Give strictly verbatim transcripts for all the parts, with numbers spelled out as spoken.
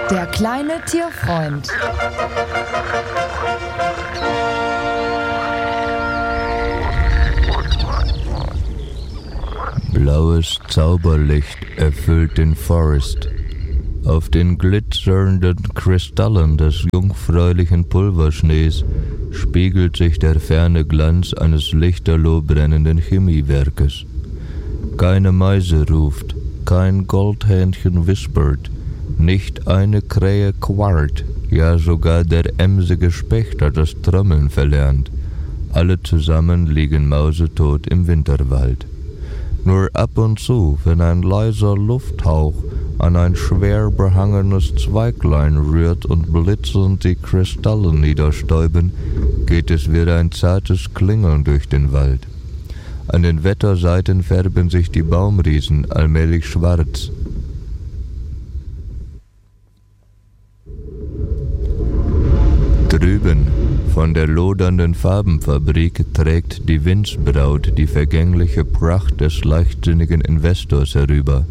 Der kleine Tierfreund. Blaues Zauberlicht erfüllt den Forst. Auf den glitzernden Kristallen des jungfräulichen Pulverschnees spiegelt sich der ferne Glanz eines lichterloh brennenden Chemiewerkes. Keine Meise ruft, kein Goldhähnchen wispert, nicht eine Krähe quarrt, ja sogar der emsige Specht hat das Trommeln verlernt. Alle zusammen liegen mausetot im Winterwald. Nur ab und zu, wenn ein leiser Lufthauch an ein schwer behangenes Zweiglein rührt und blitzend die Kristalle niederstäuben, geht es wie ein zartes Klingeln durch den Wald. An den Wetterseiten färben sich die Baumriesen allmählich schwarz. Drüben, von der lodernden Farbenfabrik, trägt die Windsbraut die vergängliche Pracht des leichtsinnigen Investors herüber.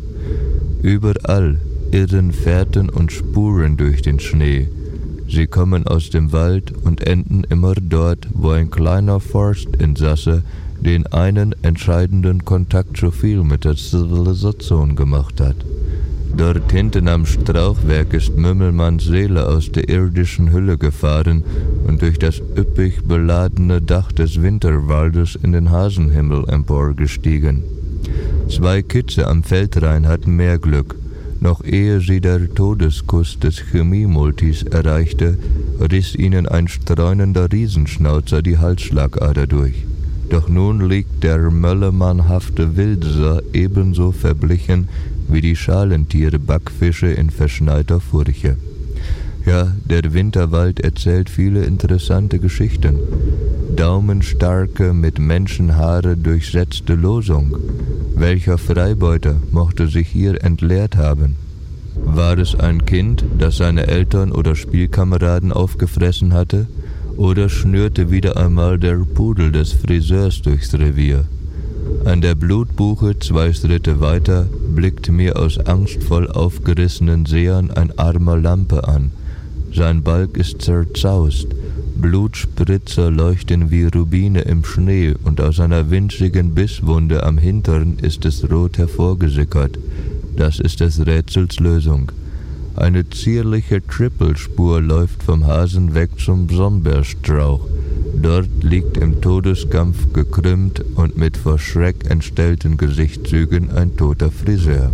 Überall irren Fährten und Spuren durch den Schnee. Sie kommen aus dem Wald und enden immer dort, wo ein kleiner Forstinsasse den einen entscheidenden Kontakt zu viel mit der Zivilisation gemacht hat. Dort hinten am Strauchwerk ist Mümmelmanns Seele aus der irdischen Hülle gefahren und durch das üppig beladene Dach des Winterwaldes in den Hasenhimmel emporgestiegen. Zwei Kitze am Feldrain hatten mehr Glück. Noch ehe sie der Todeskuss des Chemiemultis erreichte, riss ihnen ein streunender Riesenschnauzer die Halsschlagader durch. Doch nun liegt der möllemannhafte Wildeser ebenso verblichen wie die Schalentiere Backfische in verschneiter Furche. Ja, der Winterwald erzählt viele interessante Geschichten. Daumenstarke, mit Menschenhaare durchsetzte Losung. Welcher Freibeuter mochte sich hier entleert haben? War es ein Kind, das seine Eltern oder Spielkameraden aufgefressen hatte? Oder schnürte wieder einmal der Pudel des Friseurs durchs Revier? An der Blutbuche zwei Schritte weiter blickt mir aus angstvoll aufgerissenen Sehern ein armer Lampe an. Sein Balg ist zerzaust, Blutspritzer leuchten wie Rubine im Schnee und aus einer winzigen Bisswunde am Hintern ist es rot hervorgesickert. Das ist des Rätsels Lösung. Eine zierliche Trippelspur läuft vom Hasen weg zum Somberstrauch. Dort liegt im Todeskampf gekrümmt und mit vor Schreck entstellten Gesichtszügen ein toter Friseur.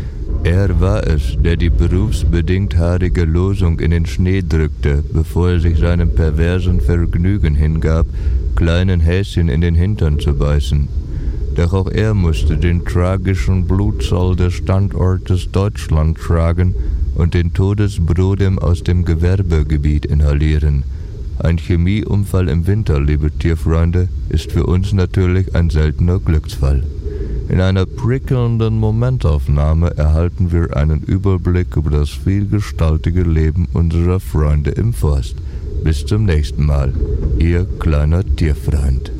Er war es, der die berufsbedingt haarige Losung in den Schnee drückte, bevor er sich seinem perversen Vergnügen hingab, kleinen Häschen in den Hintern zu beißen. Doch auch er musste den tragischen Blutzoll des Standortes Deutschland tragen und den Todesbrodem aus dem Gewerbegebiet inhalieren. Ein Chemieunfall im Winter, liebe Tierfreunde, ist für uns natürlich ein seltener Glücksfall. In einer prickelnden Momentaufnahme erhalten wir einen Überblick über das vielgestaltige Leben unserer Freunde im Forst. Bis zum nächsten Mal, Ihr kleiner Tierfreund.